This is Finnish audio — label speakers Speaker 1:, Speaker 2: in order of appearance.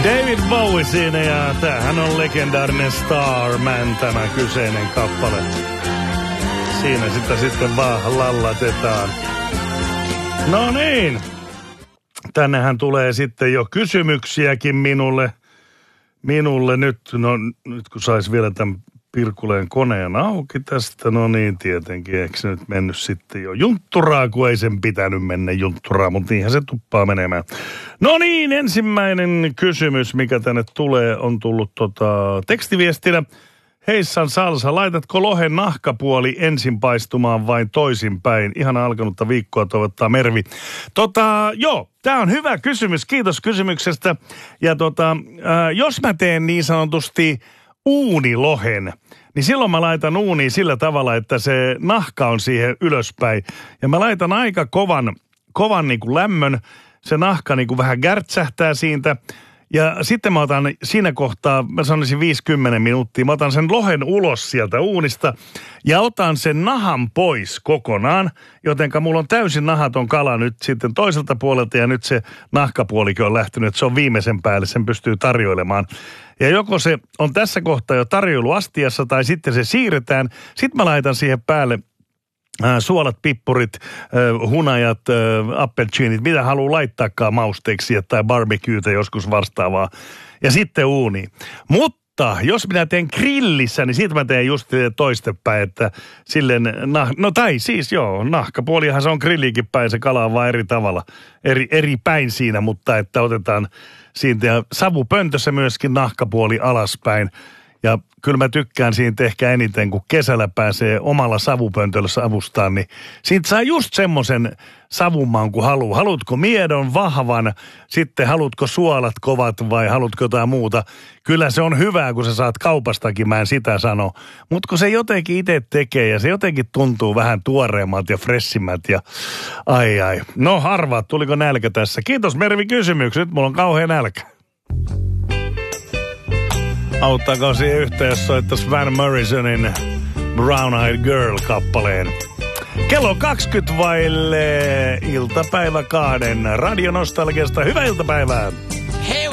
Speaker 1: David Bowie siinä ja tämähän on legendaarinen Starman tämä kyseinen kappale. Siinä sitä sitten vaan lallatetaan. No niin. Tännehän tulee sitten jo kysymyksiäkin minulle nyt. No nyt kun sais vielä tämän Pirkuleen koneen auki tästä. No niin tietenkin. Eikö se nyt mennyt sitten jo juntturaa, kun ei sen pitänyt mennä juntturaa, mutta niinhän se tuppaa menemään. No niin, ensimmäinen kysymys, mikä tänne tulee, on tullut tekstiviestinä. Heissan Salsa, laitatko lohen nahkapuoli ensin paistumaan vai toisinpäin? Ihan alkanutta viikkoa toivottaa Mervi. Joo, tää on hyvä kysymys. Kiitos kysymyksestä. Ja jos mä teen niin sanotusti uunilohen, niin silloin mä laitan uuniin sillä tavalla, että se nahka on siihen ylöspäin. Ja mä laitan aika kovan niin kuin lämmön. Se nahka niin kuin vähän gärtsähtää siitä. Ja sitten mä otan siinä kohtaa, mä sanoisin 50 minuuttia, mä otan sen lohen ulos sieltä uunista ja otan sen nahan pois kokonaan, jotenka mulla on täysin nahaton kala nyt sitten toiselta puolelta ja nyt se nahkapuolikin on lähtenyt, että se on viimeisen päälle, sen pystyy tarjoilemaan. Ja joko se on tässä kohtaa jo tarjoiluastiassa tai sitten se siirretään, sitten mä laitan siihen päälle suolat, pippurit, hunajat, appelsiinit, mitä haluaa laittaakaan mausteeksi tai barbecuetä joskus vastaavaa. Ja sitten uuni. Mutta jos minä teen grillissä, niin siitä mä teen just toistepäin, että silleen, nahkapuolihan se on grilliikin päin, se kala on vaan eri tavalla, eri päin siinä, mutta että otetaan siitä ja savupöntössä myöskin nahkapuoli alaspäin. Ja kyllä mä tykkään siitä ehkä eniten, kun kesällä pääsee omalla savupöntöllä savustaan, niin siitä saa just semmoisen savunmaan kuin haluaa. Haluatko miedon, vahvan, sitten haluatko suolat kovat vai haluatko jotain muuta. Kyllä se on hyvää, kun sä saat kaupastakin, mä en sitä sano. Mutta kun se jotenkin itse tekee ja se jotenkin tuntuu vähän tuoreemmat ja fressimmät ja ai. No arvaat, tuliko nälkä tässä? Kiitos Mervi kysymykset, nyt mulla on kauhean nälkä. Auttaako siihen yhteen, jos soittaisi Van Morrisonin Brown Eyed Girl-kappaleen. Kello 20 vaille iltapäivä 2. Radio Nostalgiasta. Hyvää iltapäivää!